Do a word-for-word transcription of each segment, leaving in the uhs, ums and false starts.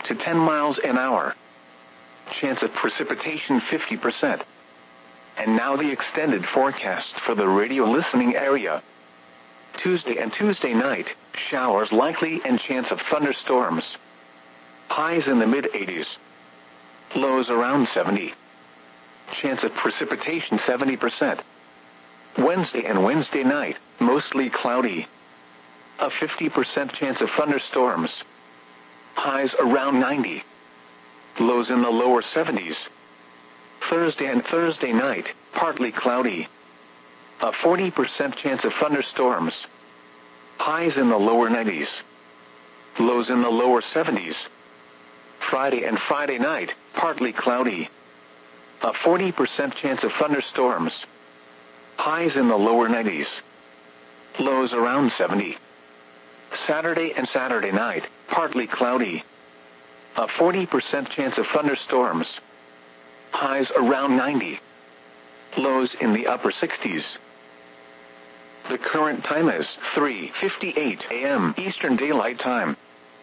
to ten miles an hour. Chance of precipitation fifty percent. And now the extended forecast for the radio listening area. Tuesday and Tuesday night, showers likely and chance of thunderstorms. Highs in the mid eighties. Lows around seventy. Chance of precipitation seventy percent. Wednesday and Wednesday night, mostly cloudy. A fifty percent chance of thunderstorms. Highs around ninety. Lows in the lower seventies. Thursday and Thursday night, partly cloudy. A forty percent chance of thunderstorms. Highs in the lower nineties. Lows in the lower seventies. Friday and Friday night, partly cloudy. A forty percent chance of thunderstorms. Highs in the lower nineties. Lows around seventy. Saturday and Saturday night, partly cloudy. A forty percent chance of thunderstorms. Highs around ninety. Lows in the upper sixties. The current time is three fifty-eight a.m. Eastern Daylight Time.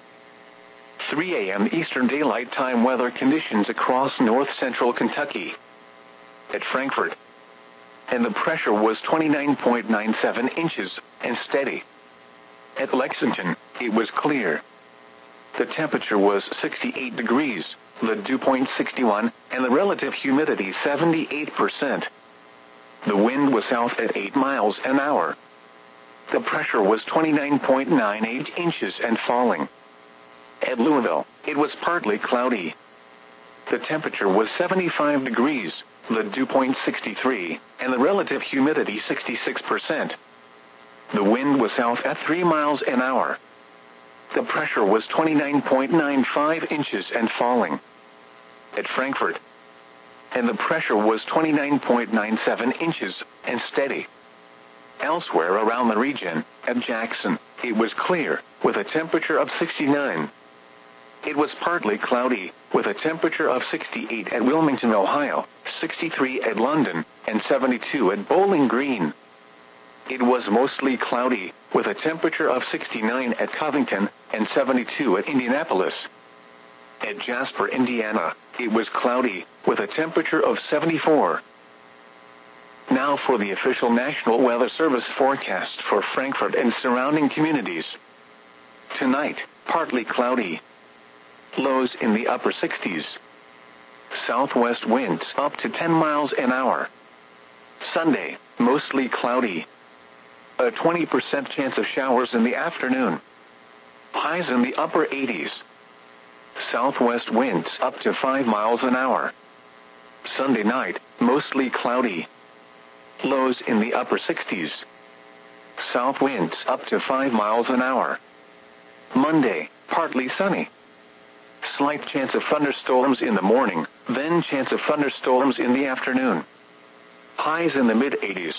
three a.m. Eastern Daylight Time weather conditions across north-central Kentucky. At Frankfort. And the pressure was twenty-nine point nine seven inches, and steady. At Lexington, it was clear. The temperature was sixty-eight degrees, the dew point sixty-one, and the relative humidity seventy-eight percent. The wind was south at eight miles an hour. The pressure was twenty-nine point nine eight inches and falling. At Louisville, it was partly cloudy. The temperature was seventy-five degrees, the dew point sixty-three, and the relative humidity sixty-six percent. The wind was south at three miles an hour. The pressure was twenty-nine point nine five inches and falling. At Frankfort. And the pressure was twenty-nine point nine seven inches, and steady. Elsewhere around the region, at Jackson, it was clear, with a temperature of sixty-nine. It was partly cloudy, with a temperature of sixty-eight at Wilmington, Ohio, sixty-three at London, and seventy-two at Bowling Green. It was mostly cloudy, with a temperature of sixty-nine at Covington, and seventy-two at Indianapolis. At Jasper, Indiana, it was cloudy, with a temperature of seventy-four. Now for the official National Weather Service forecast for Frankfort and surrounding communities. Tonight, partly cloudy. Lows in the upper sixties. Southwest winds up to ten miles an hour. Sunday, mostly cloudy. A twenty percent chance of showers in the afternoon. Highs in the upper eighties. Southwest winds up to five miles an hour. Sunday night, mostly cloudy. Lows in the upper sixties. South winds up to five miles an hour. Monday, partly sunny. Slight chance of thunderstorms in the morning, then chance of thunderstorms in the afternoon. Highs in the mid eighties.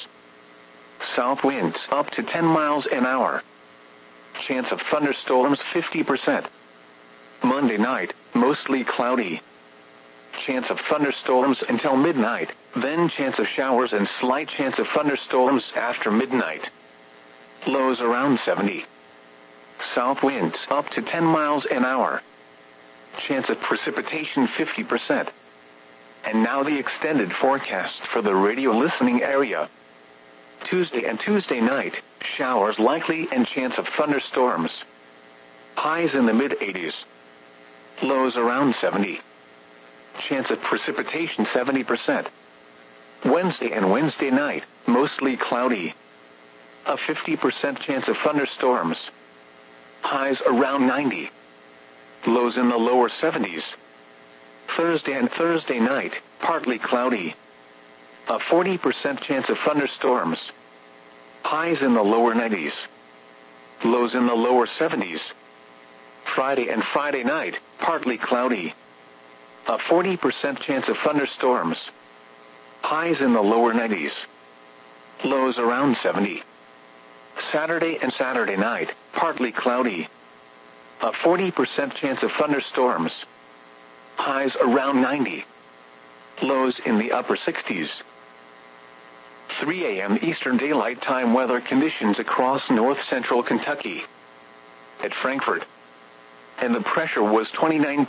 South winds up to ten miles an hour. Chance of thunderstorms fifty percent. Monday night, mostly cloudy. Chance of thunderstorms until midnight, then chance of showers and slight chance of thunderstorms after midnight. Lows around seventy. South winds up to ten miles an hour. Chance of precipitation fifty percent. And now the extended forecast for the radio listening area. Tuesday and Tuesday night, showers likely and chance of thunderstorms. Highs in the mid eighties. Lows around seventy. Chance of precipitation seventy percent. Wednesday and Wednesday night, mostly cloudy. A fifty percent chance of thunderstorms. Highs around ninety. Lows in the lower seventies. Thursday and Thursday night, partly cloudy. A forty percent chance of thunderstorms. Highs in the lower nineties. Lows in the lower seventies. Friday and Friday night, partly cloudy. A forty percent chance of thunderstorms. Highs in the lower nineties. Lows around seventy. Saturday and Saturday night, partly cloudy. A forty percent chance of thunderstorms. Highs around ninety. Lows in the upper sixties. three a.m. Eastern Daylight Time weather conditions across north-central Kentucky. At Frankfort. And the pressure was twenty-nine